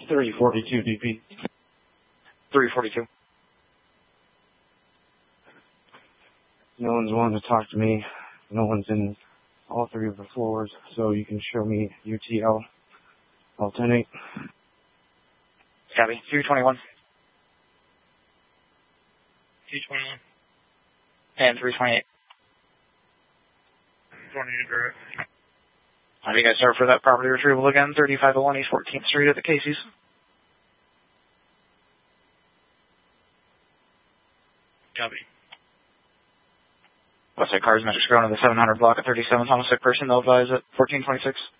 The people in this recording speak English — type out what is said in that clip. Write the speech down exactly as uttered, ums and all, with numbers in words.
three forty-two D P. three forty-two. No one's wanting to talk to me. No one's in all three of the floors, so you can show me U T L. Alternate. Copy. two twenty-one. two twenty-one. And three twenty-eight. twenty-eight direct. How do you guys start for that property retrieval again? thirty-five oh one East fourteenth Street at the Casey's. Copy. Westside cars, metrics going to the seven hundred block at thirty-seven Thomas Sick person. They'll advise at fourteen twenty-six.